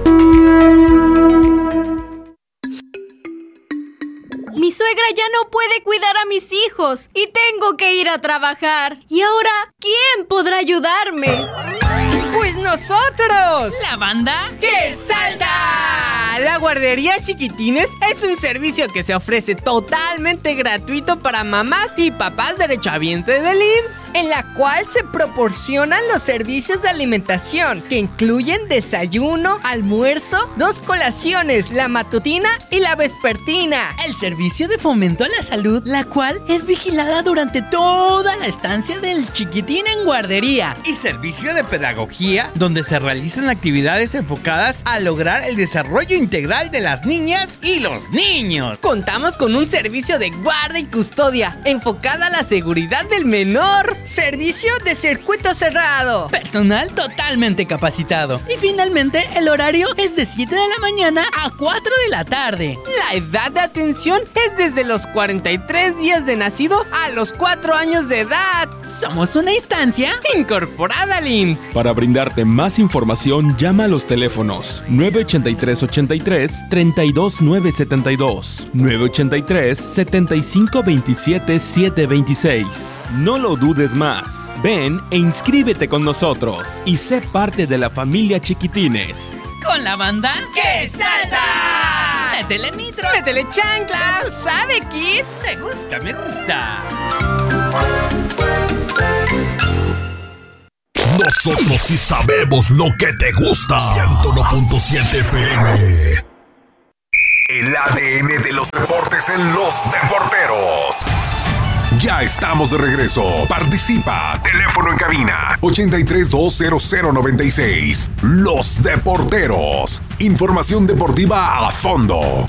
Mi suegra ya no puede cuidar a mis hijos y tengo que ir a trabajar. ¿Y ahora quién podrá ayudarme? ¡Pues nosotros! ¿La banda que salta! La guardería Chiquitines es un servicio que se ofrece totalmente gratuito para mamás y papás derechohabientes del I M S S, en la cual se proporcionan los servicios de alimentación que incluyen desayuno, almuerzo, dos colaciones, la matutina y la vespertina. El servicio de fomento a la salud, la cual es vigilada durante toda la estancia del chiquitín en guardería. Y servicio de pedagogía, donde se realizan actividades enfocadas a lograr el desarrollo integral de las niñas y los niños. Contamos con un servicio de guarda y custodia enfocada a la seguridad del menor. Servicio de circuito cerrado. Personal totalmente capacitado. Y finalmente el horario es de siete de la mañana a cuatro de la tarde. La edad de atención es desde los cuarenta y tres días de nacido a los cuatro años de edad. Somos una instancia incorporada al I M S S. Para brindarte más información, llama a los teléfonos nueve ocho tres, ocho ochenta y tres, treinta y dos, novecientos setenta y dos, nueve ochenta y tres, setenta y cinco, veintisiete, setecientos veintiséis. No lo dudes más. Ven e inscríbete con nosotros y sé parte de la familia Chiquitines. Con la banda ¡Que salta! ¡Métele nitro! ¡Métele chancla! ¿Sabe, Kid? Me gusta, me gusta. Nosotros sí sabemos lo que te gusta. ciento uno punto siete F M. El A D N de los deportes en los deporteros. Ya estamos de regreso. Participa. Teléfono en cabina ochenta y tres, dos cero noventa y seis. Los deporteros. Información deportiva a fondo.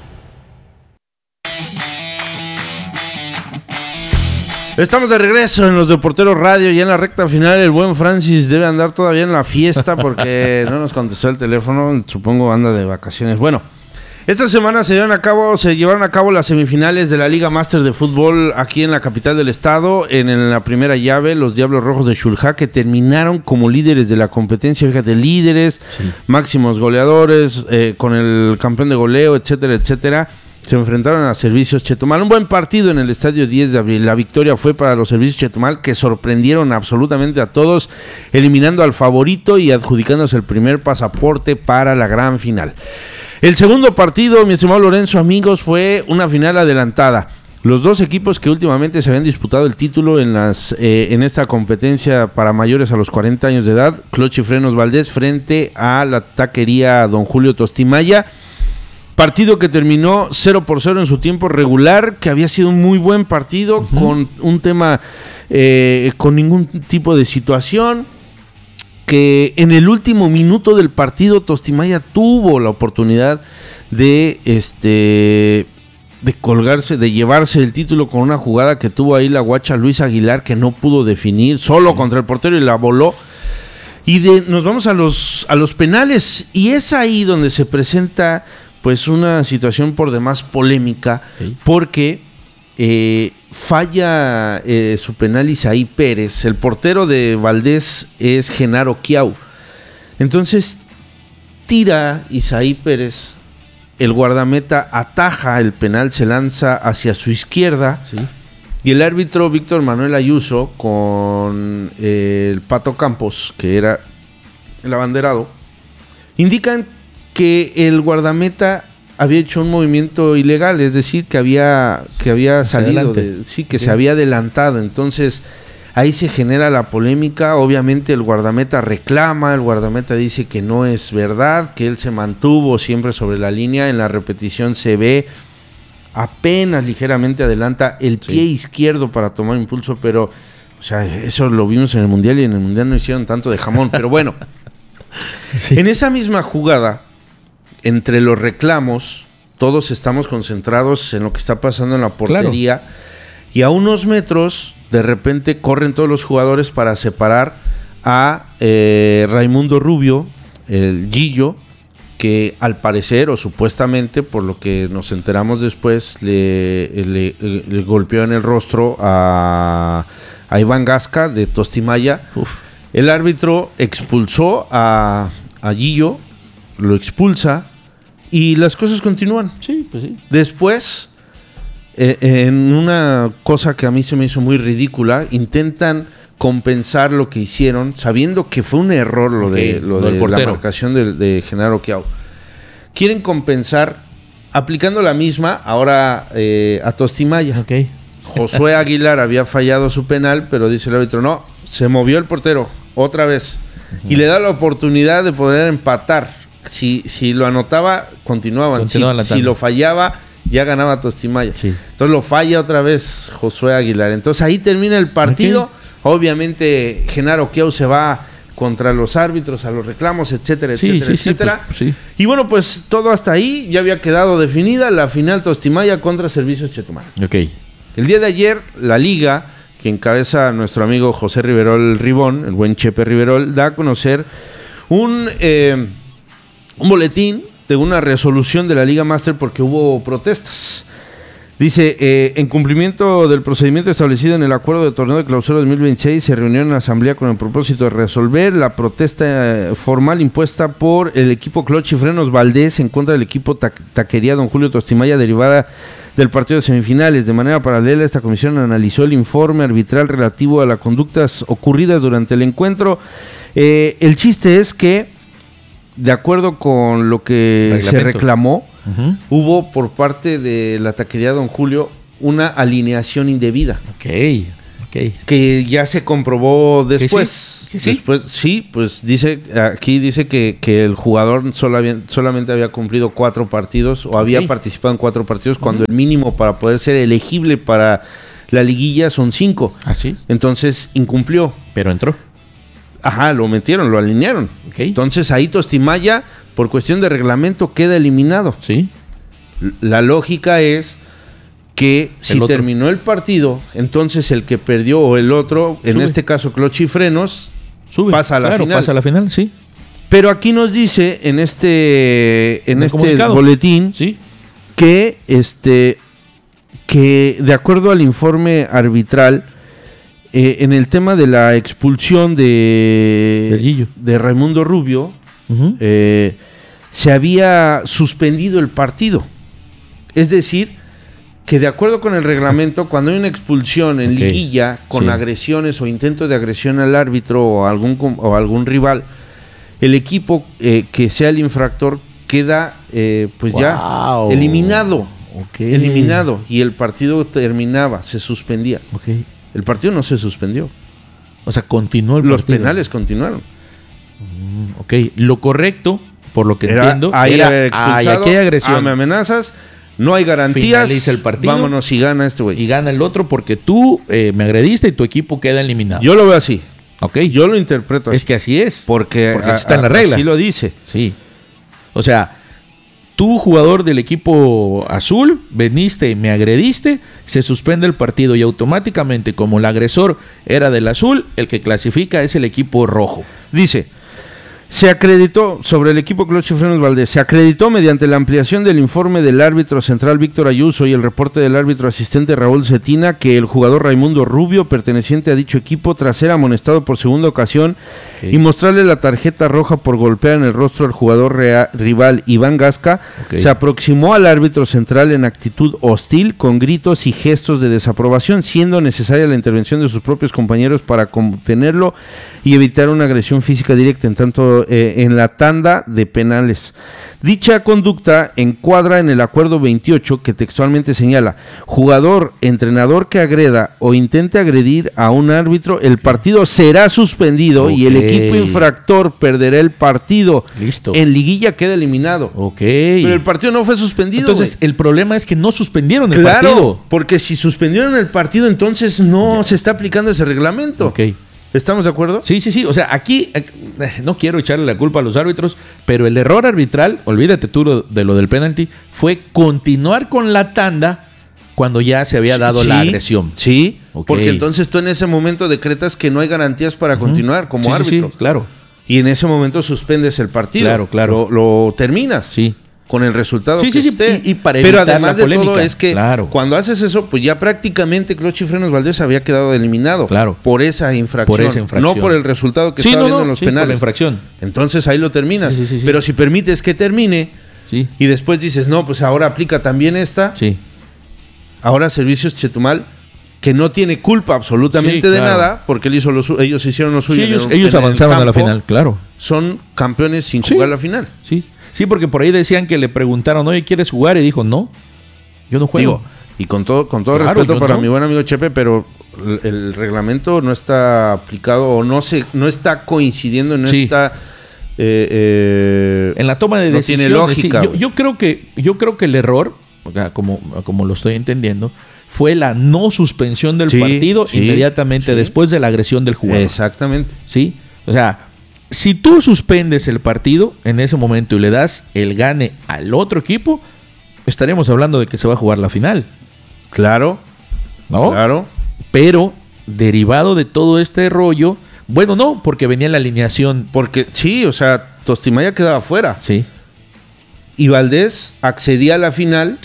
Estamos de regreso en los Deporteros Radio. Ya en la recta final el buen Francis debe andar todavía en la fiesta porque no nos contestó el teléfono. Supongo anda de vacaciones. Bueno, esta semana se llevaron a cabo, se llevaron a cabo las semifinales de la Liga Master de Fútbol aquí en la capital del estado. En, en la primera llave, los Diablos Rojos de Xulha, que terminaron como líderes de la competencia. Fíjate, líderes, sí. máximos goleadores, eh, con el campeón de goleo, etcétera, etcétera. Se enfrentaron a Servicios Chetumal. Un buen partido en el estadio diez de abril. La victoria fue para los Servicios Chetumal, que sorprendieron absolutamente a todos, eliminando al favorito y adjudicándose el primer pasaporte para la gran final. El segundo partido, mi estimado Lorenzo, amigos, fue una final adelantada. Los dos equipos que últimamente se habían disputado el título en, las, eh, en esta competencia para mayores a los cuarenta años de edad, Cloche y Frenos Valdés frente a la taquería Don Julio Tostimaya. Partido que terminó cero por cero en su tiempo regular, que había sido un muy buen partido, uh-huh. con un tema, eh, con ningún tipo de situación, que en el último minuto del partido Tostimaya tuvo la oportunidad de, este, de colgarse, de llevarse el título con una jugada que tuvo ahí la guacha Luis Aguilar, que no pudo definir, solo uh-huh. contra el portero y la voló. Y de, nos vamos a los, a los penales, y es ahí donde se presenta pues una situación por demás polémica, sí. porque eh, falla eh, su penal Isaí Pérez. El portero de Valdés es Genaro Kiau. Entonces tira Isaí Pérez, el guardameta ataja el penal, se lanza hacia su izquierda, sí. y el árbitro Víctor Manuel Ayuso con eh, el Pato Campos, que era el abanderado, indican que el guardameta había hecho un movimiento ilegal, es decir, que había que había salido, de, sí, que sí. se había adelantado. Entonces ahí se genera la polémica. Obviamente el guardameta reclama, el guardameta dice que no es verdad, que él se mantuvo siempre sobre la línea. En la repetición se ve apenas ligeramente adelanta el pie sí. izquierdo para tomar impulso, pero o sea, eso lo vimos en el Mundial y en el Mundial no hicieron tanto de jamón, pero bueno. Sí. En esa misma jugada, entre los reclamos, todos estamos concentrados en lo que está pasando en la portería, claro. y a unos metros, de repente, corren todos los jugadores para separar a eh, Raimundo Rubio, el Gillo, que al parecer, o supuestamente, por lo que nos enteramos después, le, le, le, le golpeó en el rostro a, a Iván Gasca, de Tostimaya. Uf. El árbitro expulsó a, a Gillo, lo expulsa, y las cosas continúan. Sí, pues sí. Después, eh, en una cosa que a mí se me hizo muy ridícula, intentan compensar lo que hicieron, sabiendo que fue un error lo okay, de, lo de la marcación de, de Genaro Kiau. Quieren compensar aplicando la misma ahora eh, a Tostimaya. Okay. Josué Aguilar había fallado su penal, pero dice el árbitro, no, se movió el portero otra vez. Uh-huh. Y le da la oportunidad de poder empatar. Si, si lo anotaba, continuaban. Si, si lo fallaba, ya ganaba Tostimaya. Sí. Entonces lo falla otra vez Josué Aguilar. Entonces ahí termina el partido. Okay. Obviamente Genaro Kiau se va contra los árbitros, a los reclamos, etcétera, sí, etcétera, sí, etcétera. Sí, pues, sí. Y bueno, pues todo hasta ahí ya había quedado definida la final Tostimaya contra Servicios Chetumal. Ok. El día de ayer, la Liga, que encabeza nuestro amigo José Riverol Ribón, el buen Chepe Riverol, da a conocer un... Eh, un boletín de una resolución de la Liga Master porque hubo protestas. Dice, eh, en cumplimiento del procedimiento establecido en el acuerdo de torneo de clausura dos mil veintiséis, se reunió en la asamblea con el propósito de resolver la protesta eh, formal impuesta por el equipo Clutch y Frenos Valdés en contra del equipo ta- Taquería Don Julio Tostimaya, derivada del partido de semifinales. De manera paralela, esta comisión analizó el informe arbitral relativo a las conductas ocurridas durante el encuentro. Eh, el chiste es que, de acuerdo con lo que se reclamó, Uh-huh. hubo por parte de la Taquería Don Julio una alineación indebida. Ok, ok. Que ya se comprobó después. ¿Que sí? ¿Que sí? Después, sí, pues dice, aquí dice que, que el jugador solo había, solamente había cumplido cuatro partidos o había okay. participado en cuatro partidos, uh-huh. cuando el mínimo para poder ser elegible para la liguilla son cinco. ¿Ah, sí? Entonces incumplió. Pero entró. Ajá, lo metieron, lo alinearon. Okay. Entonces ahí Tostimaya, por cuestión de reglamento, queda eliminado. Sí. La lógica es que si terminó el partido, entonces el que perdió o el otro, Sube. en este caso Clutch y Frenos, Sube. pasa a la claro, final. pasa a la final, sí. Pero aquí nos dice en este en, en este comunicado. boletín sí. que este que de acuerdo al informe arbitral, Eh, en el tema de la expulsión de, de Raimundo Rubio, uh-huh. eh, se había suspendido el partido. Es decir, que de acuerdo con el reglamento, cuando hay una expulsión en okay. liguilla con sí. agresiones o intentos de agresión al árbitro o algún, o algún rival, el equipo eh, que sea el infractor queda eh, pues wow. ya eliminado. Okay. Eliminado. Y el partido terminaba, se suspendía. Okay. El partido no se suspendió. O sea, continuó el Los partido. penales continuaron. Mm, ok, lo correcto, por lo que era, entiendo, ahí era ay, aquí hay agresión. Ah, me amenazas, no hay garantías. Finaliza el partido. Vámonos y gana este güey. Y gana el otro porque tú eh, me agrediste y tu equipo queda eliminado. Yo lo veo así. Ok. Yo lo interpreto así. Es que así es. Porque, porque a, está en la regla. Así lo dice. Sí. O sea, tú, jugador del equipo azul, veniste y me agrediste, se suspende el partido y automáticamente, como el agresor era del azul, el que clasifica es el equipo rojo. Dice, se acreditó sobre el equipo Clutch y Frenos Valdés, se acreditó mediante la ampliación del informe del árbitro central Víctor Ayuso y el reporte del árbitro asistente Raúl Cetina que el jugador Raimundo Rubio, perteneciente a dicho equipo, tras ser amonestado por segunda ocasión okay. y mostrarle la tarjeta roja por golpear en el rostro al jugador rea- rival Iván Gasca, okay. se aproximó al árbitro central en actitud hostil, con gritos y gestos de desaprobación, siendo necesaria la intervención de sus propios compañeros para contenerlo y evitar una agresión física directa, en tanto eh, en la tanda de penales. Dicha conducta encuadra en el acuerdo veintiocho que textualmente señala: jugador, entrenador que agreda o intente agredir a un árbitro, el partido será suspendido okay. y el equipo infractor perderá el partido. Listo. En liguilla queda eliminado. Ok. Pero el partido no fue suspendido. Entonces, wey. el problema es que no suspendieron el claro, partido. Porque si suspendieron el partido, entonces no ya. se está aplicando ese reglamento. Ok. ¿Estamos de acuerdo? Sí, sí, sí. O sea, aquí eh, no quiero echarle la culpa a los árbitros, pero el error arbitral, olvídate tú de lo del penalti, fue continuar con la tanda cuando ya se había dado sí, la agresión. Sí, okay. porque entonces tú en ese momento decretas que no hay garantías para uh-huh. continuar como sí, árbitro. Sí, sí, claro. Y en ese momento suspendes el partido. Claro, claro. Lo, lo terminas. Sí. Con el resultado sí, que sí, esté. Sí, y, y para Pero evitar además la de polémica, todo es que claro. cuando haces eso, pues ya prácticamente Clutch y Frenos Valdés había quedado eliminado. Claro. Por esa infracción. Por esa infracción. No por el resultado que sí, estaba no, viendo no, en los sí, penales. Por la infracción. Entonces ahí lo terminas. Sí, sí, sí, Pero si permites que termine sí. y después dices, no, pues ahora aplica también esta. Sí. Ahora Servicios Chetumal, que no tiene culpa absolutamente sí, de claro. nada, porque él hizo lo su- ellos hicieron lo suyo. Sí, ellos, ellos avanzaron a la final, claro. Son campeones sin sí. jugar la final. Sí. Sí, porque por ahí decían que le preguntaron, oye, ¿quieres jugar? Y dijo, no, yo no juego. Digo, y con todo, con todo claro, respeto para no. mi buen amigo Chepe, pero el, el reglamento no está aplicado o no se, no está coincidiendo, no sí. está eh, eh, en la toma de no decisiones. Tiene lógica. Sí, yo, yo creo que, yo creo que el error, como, como lo estoy entendiendo, fue la no suspensión del sí, partido sí, inmediatamente sí. después de la agresión del jugador. Exactamente. Sí, o sea. Si tú suspendes el partido en ese momento y le das el gane al otro equipo, estaremos hablando de que se va a jugar la final. Claro. ¿No? Claro. Pero, derivado de todo este rollo, bueno, no, porque venía la alineación. Porque, sí, o sea, Tostimaya quedaba fuera. Sí. Y Valdés accedía a la final. Sí.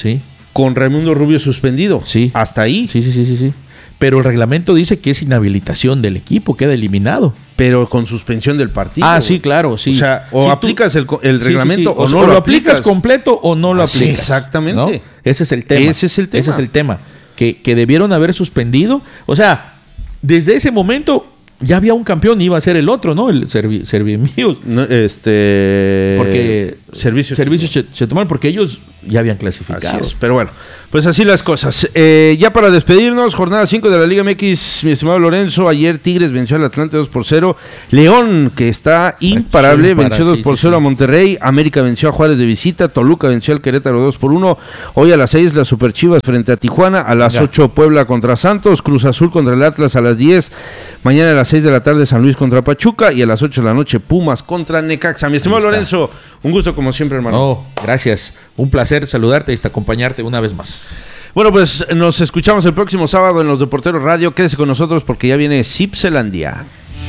con Raimundo Rubio suspendido. Sí. Hasta ahí. Sí, sí, sí, sí, sí. Pero el reglamento dice que es inhabilitación del equipo, queda eliminado. Pero con suspensión del partido. Ah, sí, claro, sí. O sea, o si aplicas tú, el, el reglamento sí, sí, sí. o, o no o lo, lo aplicas. aplicas completo o no lo ah, aplicas. Sí, exactamente. ¿No? Ese es el tema. Ese es el tema. Ese es el tema. Que, que debieron haber suspendido. O sea, desde ese momento ya había un campeón, iba a ser el otro, ¿no? El Servi, Servimíos. No, este... Porque... Servicios. Servicios se, se tomaron porque ellos ya habían clasificado. Así es, pero bueno, pues así las cosas. Eh, ya para despedirnos, jornada cinco de la Liga M X, mi estimado Lorenzo. Ayer Tigres venció al Atlante dos por cero. León, que está imparable, para, venció dos sí, por sí, cero sí. a Monterrey. América venció a Juárez de visita. Toluca venció al Querétaro dos por uno. Hoy a las seis, las Superchivas frente a Tijuana. A las ocho, Puebla contra Santos. Cruz Azul contra el Atlas a las diez. Mañana a las seis de la tarde, San Luis contra Pachuca. Y a las ocho de la noche, Pumas contra Necaxa. Mi estimado Lorenzo, un gusto como siempre, hermano. No, gracias. Un placer saludarte y hasta acompañarte una vez más. Bueno, pues nos escuchamos el próximo sábado en Los Deporteros Radio. Quédese con nosotros porque ya viene Zipselandia.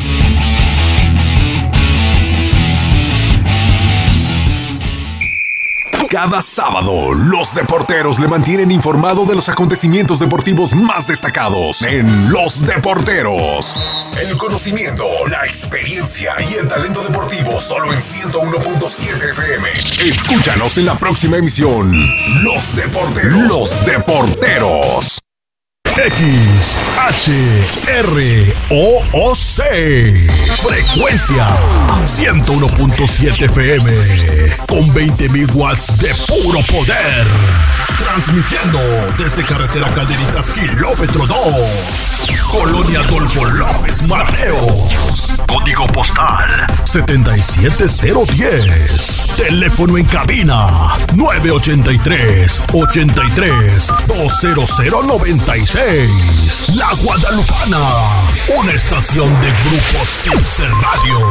Cada sábado, los Deporteros le mantienen informado de los acontecimientos deportivos más destacados en Los Deporteros. El conocimiento, la experiencia y el talento deportivo solo en ciento uno punto siete F M. Escúchanos en la próxima emisión. Los Deporteros. Los Deporteros. X, H, R, O, O, C. Frecuencia ciento uno punto siete F M. Con veinte mil watts de puro poder. Transmitiendo desde carretera Calderitas, kilómetro dos. Colonia Adolfo López Mateos. Código postal setenta y siete cero diez. Teléfono en cabina nueve ochenta y tres, ochenta y tres, dos cero cero noventa y seis. La Guadalupana, una estación de Grupo Zipse Radio.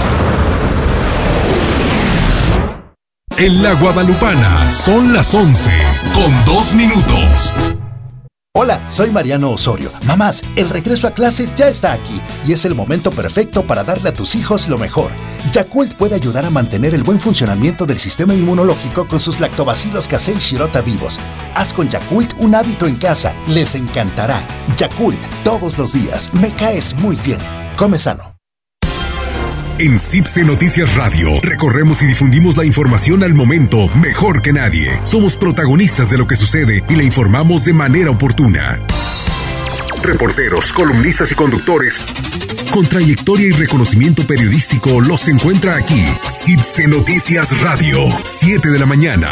En La Guadalupana son las once con dos minutos. Hola, soy Mariano Osorio. Mamás, el regreso a clases ya está aquí y es el momento perfecto para darle a tus hijos lo mejor. Yakult puede ayudar a mantener el buen funcionamiento del sistema inmunológico con sus lactobacilos casei shirota vivos. Haz con Yakult un hábito en casa, les encantará. Yakult, todos los días, me caes muy bien. Come sano. En Zipse Noticias Radio recorremos y difundimos la información al momento mejor que nadie. Somos protagonistas de lo que sucede y la informamos de manera oportuna. Reporteros, columnistas y conductores con trayectoria y reconocimiento periodístico los encuentra aquí. Zipse Noticias Radio, siete de la mañana.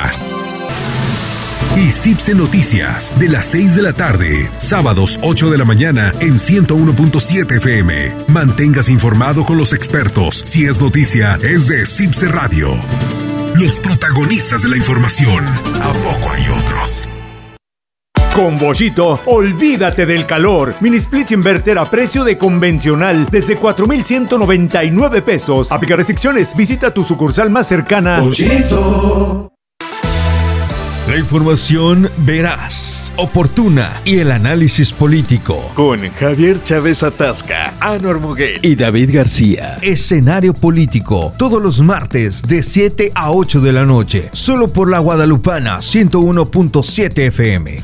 Y Zipse Noticias, de las seis de la tarde, sábados ocho de la mañana en ciento uno punto siete F M. Manténgase informado con los expertos. Si es noticia, es de Zipse Radio. Los protagonistas de la información. ¿A poco hay otros? Con Bollito, olvídate del calor. Mini splits inverter a precio de convencional desde cuatro mil ciento noventa y nueve pesos. Aplica restricciones. Visita tu sucursal más cercana. Bollito. La información veraz, oportuna y el análisis político. Con Javier Chávez Atasca, Anor Moguel y David García. Escenario político, todos los martes de siete a ocho de la noche. Solo por La Guadalupana, ciento uno punto siete F M.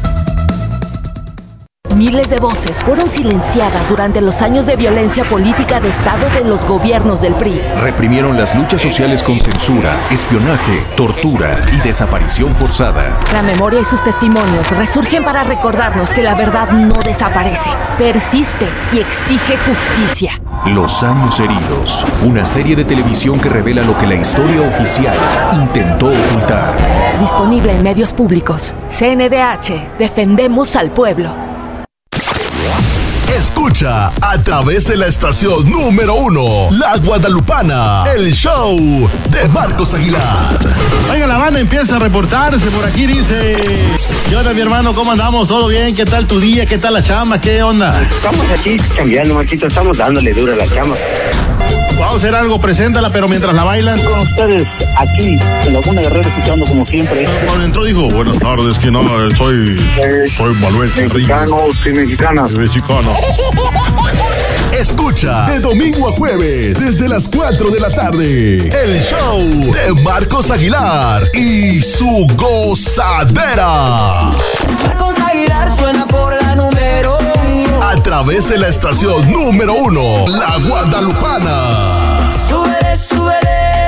Miles de voces fueron silenciadas durante los años de violencia política de Estado de los gobiernos del P R I. Reprimieron las luchas sociales con censura, espionaje, tortura y desaparición forzada. La memoria y sus testimonios resurgen para recordarnos que la verdad no desaparece, persiste y exige justicia. Los años heridos, una serie de televisión que revela lo que la historia oficial intentó ocultar. Disponible en medios públicos. C N D H, defendemos al pueblo. Escucha a través de la estación número uno, La Guadalupana, el show de Marcos Aguilar. Oiga, la banda empieza a reportarse por aquí, dice: ¿qué onda, mi hermano? ¿Cómo andamos? ¿Todo bien? ¿Qué tal tu día? ¿Qué tal la chamba? ¿Qué onda? Estamos aquí cambiando, Marquito, estamos dándole duro a la chamba. Vamos a hacer algo, preséntala, pero mientras la bailan. Con ustedes, aquí, en Laguna Guerrero, escuchando como siempre. Cuando entró dijo, buenas tardes, que no, soy, soy Manuel Carrillo. Mexicanos y mexicanas. Mexicano. Escucha de domingo a jueves desde las cuatro de la tarde el show de Marcos Aguilar y su gozadera. Marcos Aguilar suena por la número uno. A través de la estación número uno, La Guadalupana. Súbele, súbele.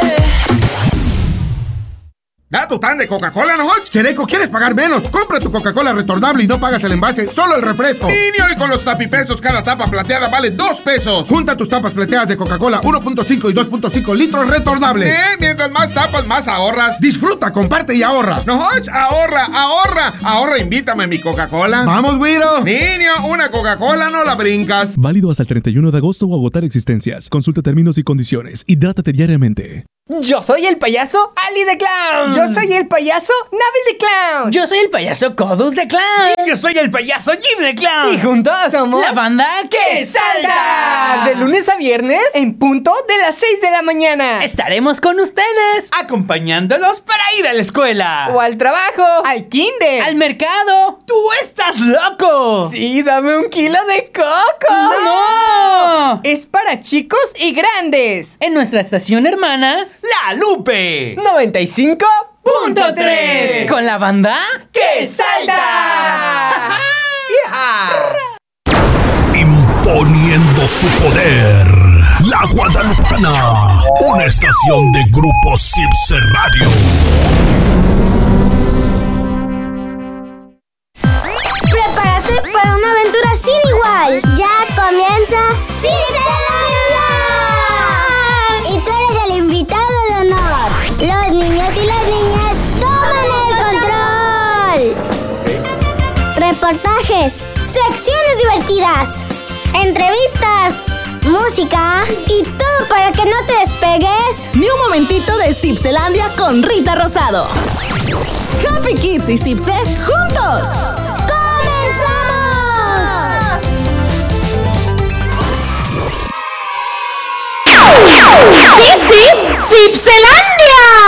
Da tu tan de Coca-Cola, ¿no? Chereco, ¿quieres pagar menos? Compra tu Coca-Cola retornable y no pagas el envase, solo el refresco. Niño, y con los tapipesos, cada tapa plateada vale dos pesos. Junta tus tapas plateadas de Coca-Cola uno punto cinco y dos punto cinco litros retornables. Eh, mientras más tapas, más ahorras. Disfruta, comparte y ahorra. No, ahorra, ahorra. Ahorra, invítame mi Coca-Cola. Vamos, güiro. Niño, una Coca-Cola no la brincas. Válido hasta el treinta y uno de agosto o agotar existencias. Consulta términos y condiciones. Hidrátate diariamente. Yo soy el payaso Ali the Clown. Yo soy el payaso Nabil the Clown. Yo soy el payaso Codus the Clown. Yo soy el payaso Jim the Clown. Y juntos somos la banda que salta. De lunes a viernes en punto de las seis de la mañana. Estaremos con ustedes, acompañándolos para ir a la escuela o al trabajo, al kinder, al mercado. ¡Tú estás loco! Sí, dame un kilo de coco. ¡No! Es para chicos y grandes. En nuestra estación hermana, La Lupe noventa y cinco punto tres, con la banda que salta. Imponiendo su poder, La Guadalupana, una estación de Grupo Cipse Radio. Prepárate para una aventura sin igual. Ya comienza Cipselandia. Y tú eres el invitado de honor. Los niños y las niñas toman el control. Reportajes, secciones divertidas, entrevistas, música y todo para que no te despegues ni un momentito de Cipselandia con Rita Rosado. Happy Kids y Cipse juntos. ¡Comenzamos! Easy Cipselandia.